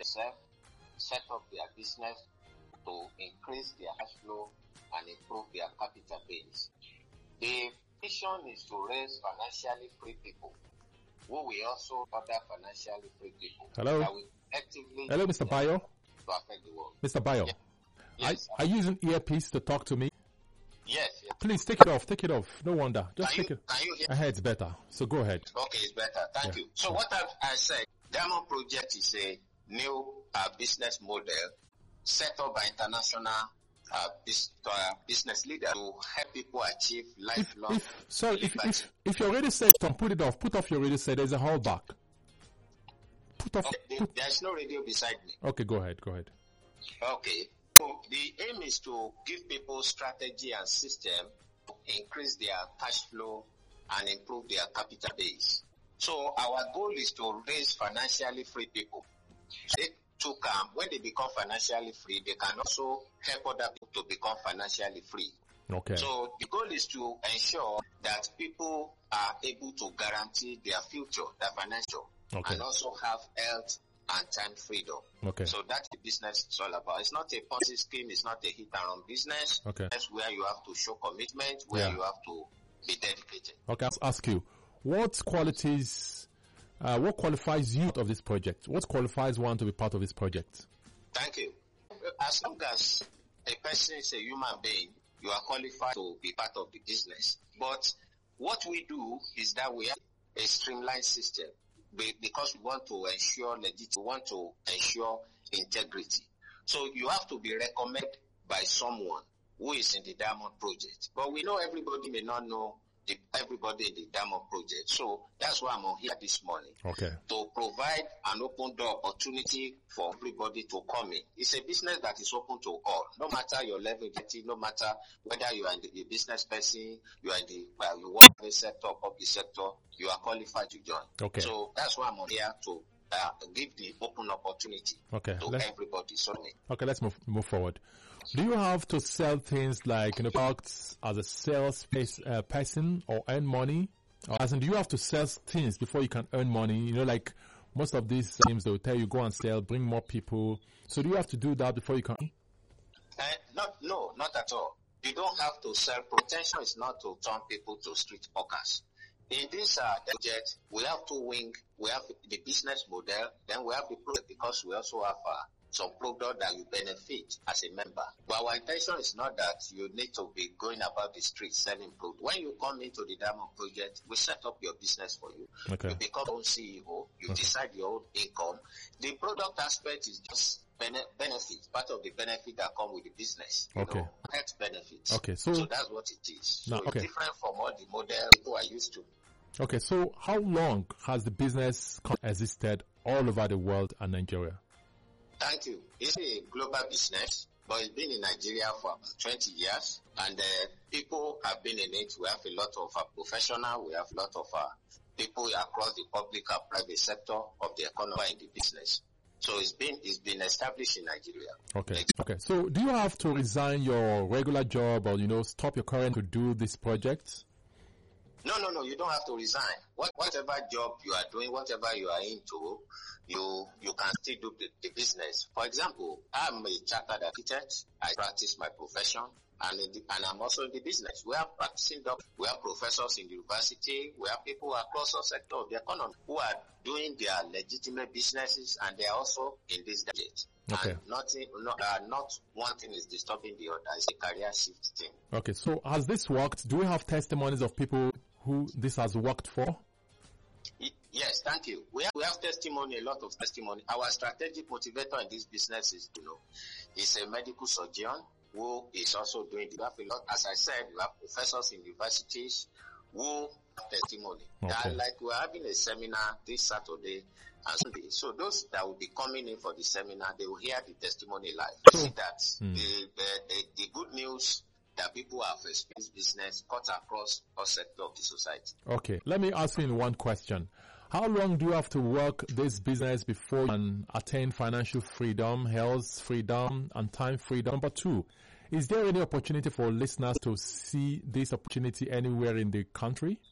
themselves, set up their business to increase their cash flow and improve their capital base. The vision is to raise financially free people who will also other financially free people. Hello? That will actively Hello, Mr. Bayo? to affect the world. Mr. Bayo, Yes. are you using earpiece to talk to me? Yes. Please take it off. No wonder. Just take it. Can you hear? It's better. So go ahead. Okay, it's better. Thank you. So what I said, Diamond Project is a new business model set up by international business leaders to help people achieve lifelong. If your radio said don't put it off. Put off your radio set. There's a hallback. Put off. There's no radio beside me. Okay, go ahead. Okay. So the aim is to give people strategy and system to increase their cash flow and improve their capital base. So our goal is to raise financially free people. When they become financially free, they can also help other people to become financially free. Okay. So the goal is to ensure that people are able to guarantee their future, their financial, and also have health and time freedom. Okay. So that's the business it's all about. It's not a Ponzi scheme. It's not a hit and run business. Okay. That's where you have to show commitment, where you have to be dedicated. Okay. I'll ask you, what qualities, what qualifies you of this project? What qualifies one to be part of this project? Thank you. As long as a person is a human being, you are qualified to be part of the business. But what we do is that we have a streamlined system because we want to ensure legitimacy, we want to ensure integrity. So you have to be recommended by someone who is in the Diamond Project. But we know everybody may not know everybody in the Diamond Project. So that's why I'm on here this morning. Okay. To provide an open door opportunity for everybody to come in. It's a business that is open to all. No matter your level, no matter whether you are a business person, you are you work in the sector, public sector, you are qualified to join. Okay. So that's why I'm on here to give the open opportunity to everybody. Okay, let's move forward. Do you have to sell things like products as a sales person or earn money? Or as in, do you have to sell things before you can earn money? Like most of these teams, they will tell you go and sell, bring more people. So do you have to do that before you can? No, not at all. You don't have to sell. Potential is not to turn people to street hawkers. In this project, we have two wings. We have the business model, then we have the product because we also have some product that you benefit as a member. But our intention is not that you need to be going about the street selling product. When you come into the Diamond Project, we set up your business for you. Okay. You become your own CEO. You decide your own income. The product aspect is just benefits, part of the benefit that come with the business. Health benefits. Okay, so that's what it is. So it's different from what the model people are used to. Okay, so how long has the business existed all over the world and Nigeria? Thank you. It's a global business, but it's been in Nigeria for about 20 years, and people have been in it. We have a lot of professionals. We have a lot of people across the public and private sector of the economy in the business. So it's been established in Nigeria. Okay. So do you have to resign your regular job or stop your current to do this project? No. You don't have to resign. Whatever job you are doing, whatever you are into, you can still do the business. For example, I'm a chartered architect. I practice my profession, and I'm also in the business. We have practicing doctors, we have professors in the university, we have people across the sector of the economy who are doing their legitimate businesses, and they are also in this budget. Okay. And not one thing is disturbing the other. It's a career shift thing. Okay. So has this worked? Do we have testimonies of people who this has worked for? Yes, thank you. We have testimony, a lot of testimony. Our strategic motivator in this business is a medical surgeon who is also doing the a lot. As I said, we have professors in universities who have testimony. Like we're having a seminar this Saturday and Sunday. So those that will be coming in for the seminar, they will hear the testimony live. See that the good news that people have experienced business cut across all sectors of the society. Okay, let me ask you one question. How long do you have to work this business before you can attain financial freedom, health freedom, and time freedom? Number 2, is there any opportunity for listeners to see this opportunity anywhere in the country?